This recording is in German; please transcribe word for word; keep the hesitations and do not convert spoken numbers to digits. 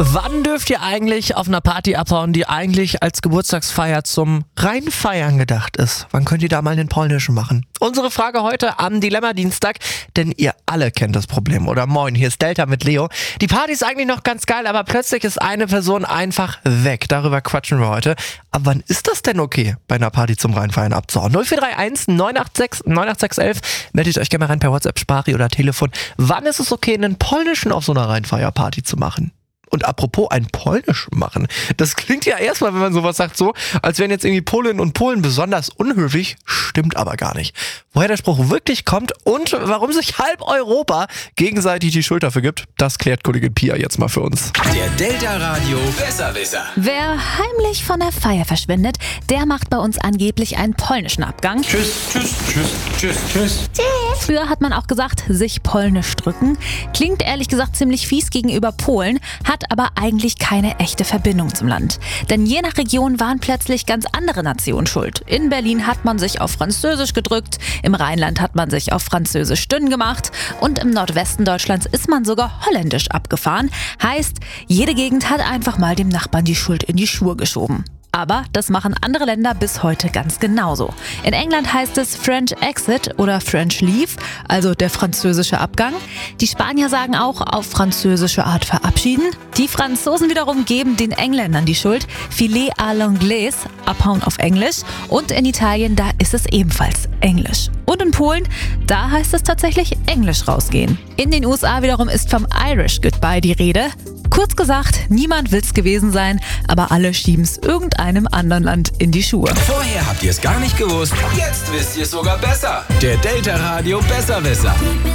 Wann dürft ihr eigentlich auf einer Party abhauen, die eigentlich als Geburtstagsfeier zum Reinfeiern gedacht ist? Wann könnt ihr da mal den polnischen machen? Unsere Frage heute am Dilemma-Dienstag, denn ihr alle kennt das Problem, oder? Moin, hier ist Delta mit Leo. Die Party ist eigentlich noch ganz geil, aber plötzlich ist eine Person einfach weg. Darüber quatschen wir heute. Aber wann ist das denn okay, bei einer Party zum Reinfeiern abzuhauen? null vier drei eins neun acht sechs neun acht sechs eins meldet euch gerne mal rein per WhatsApp, Sprache oder Telefon. Wann ist es okay, einen polnischen auf so einer Reinfeierparty zu machen? Und apropos ein Polnisch machen, das klingt ja erstmal, wenn man sowas sagt, so, als wären jetzt irgendwie Polinnen und Polen besonders unhöflich, stimmt aber gar nicht. Woher der Spruch wirklich kommt und warum sich halb Europa gegenseitig die Schuld dafür gibt, das klärt Kollegin Pia jetzt mal für uns. Der Delta Radio Besserwisser. Wer heimlich von der Feier verschwindet, der macht bei uns angeblich einen polnischen Abgang. Tschüss, tschüss, tschüss, tschüss, tschüss. Früher hat man auch gesagt, sich polnisch drücken. Klingt ehrlich gesagt ziemlich fies gegenüber Polen, hat aber eigentlich keine echte Verbindung zum Land. Denn je nach Region waren plötzlich ganz andere Nationen schuld. In Berlin hat man sich auf Französisch gedrückt, im Rheinland hat man sich auf Französisch dünn gemacht und im Nordwesten Deutschlands ist man sogar holländisch abgefahren. Heißt, jede Gegend hat einfach mal dem Nachbarn die Schuld in die Schuhe geschoben. Aber das machen andere Länder bis heute ganz genauso. In England heißt es French Exit oder French Leave, also der französische Abgang. Die Spanier sagen auch auf französische Art verabschieden. Die Franzosen wiederum geben den Engländern die Schuld. Filet à l'anglaise, abhauen auf Englisch. Und in Italien, da ist es ebenfalls Englisch. Und in Polen, da heißt es tatsächlich Englisch rausgehen. In den U S A wiederum ist vom Irish Goodbye die Rede. Kurz gesagt, niemand will's gewesen sein, aber alle schieben's irgendeinem anderen Land in die Schuhe. Vorher habt ihr es gar nicht gewusst, jetzt wisst ihr es sogar besser. Der Delta Radio Besserwisser.